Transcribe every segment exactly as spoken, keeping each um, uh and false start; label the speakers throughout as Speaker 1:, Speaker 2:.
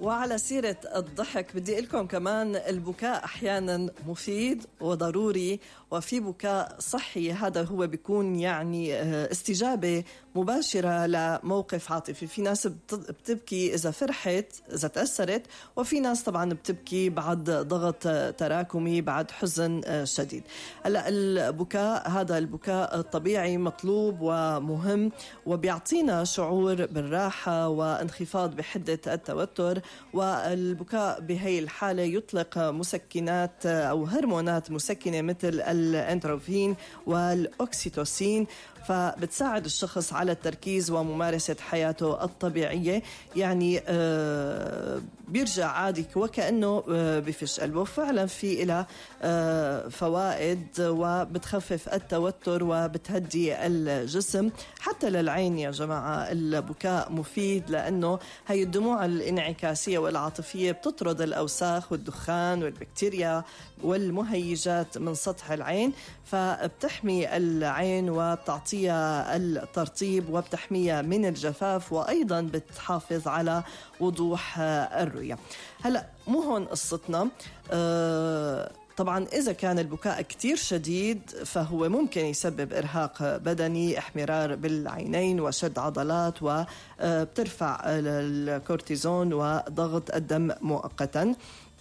Speaker 1: وعلى سيرة الضحك بدي لكم كمان البكاء أحيانا مفيد وضروري، وفي بكاء صحي. هذا هو بيكون يعني استجابة مباشرة لموقف عاطفي. في ناس بتبكي إذا فرحت، إذا تأثرت، وفي ناس طبعا بتبكي بعد ضغط تراكمي، بعد حزن شديد. هلا البكاء، هذا البكاء الطبيعي مطلوب ومهم، وبيعطينا شعور بالراحة وانخفاض بحدة التوتر. والبكاء بهي الحالة يطلق مسكنات أو هرمونات مسكنة مثل الأندروفين والأكسيتوسين، فبتساعد الشخص على التركيز وممارسة حياته الطبيعية. يعني آه بيرجع عادي وكأنه آه بفش قلبه. فعلا في إلى آه فوائد، وبتخفف التوتر وبتهدي الجسم. حتى للعين يا جماعة البكاء مفيد، لأنه هي الدموع الانعكاسية والعاطفية بتطرد الأوساخ والدخان والبكتيريا والمهيجات من سطح العين، فبتحمي العين وبتعطيها الترطيب وبتحميها من الجفاف، وأيضا بتحافظ على وضوح الرؤية. هلأ مو هون قصتنا. أه طبعا إذا كان البكاء كتير شديد فهو ممكن يسبب إرهاق بدني، احمرار بالعينين وشد عضلات، وبترفع الكورتيزون وضغط الدم مؤقتا.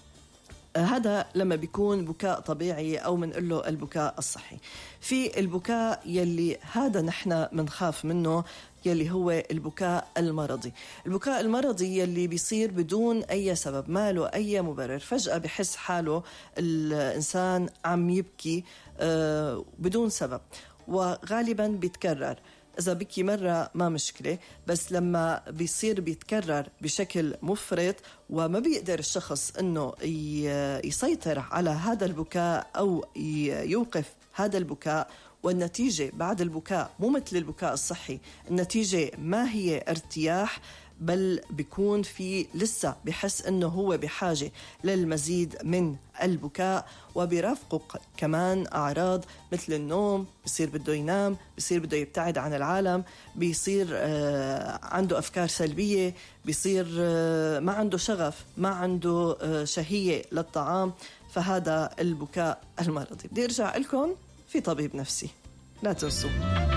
Speaker 1: هذا لما بيكون بكاء طبيعي أو منقول له البكاء الصحي. في البكاء يلي هذا نحن منخاف منه، يلي هو البكاء المرضي. البكاء المرضي يلي بيصير بدون أي سبب، ما له أي مبرر. فجأة بحس حاله الإنسان عم يبكي بدون سبب، وغالبا بيتكرر. إذا بكي مرة ما مشكلة، بس لما بيصير بيتكرر بشكل مفرط وما بيقدر الشخص إنه يسيطر على هذا البكاء أو يوقف هذا البكاء، والنتيجة بعد البكاء مو مثل البكاء الصحي. النتيجة ما هي ارتياح، بل بيكون في لسه بحس انه هو بحاجة للمزيد من البكاء، وبيرافقه كمان اعراض مثل النوم، بيصير بده ينام، بيصير بده يبتعد عن العالم، بيصير آه عنده افكار سلبية، بيصير آه ما عنده شغف، ما عنده آه شهية للطعام. فهذا البكاء المرضي. بدي ارجع لكم في طبيب نفسي، لا تنسوا.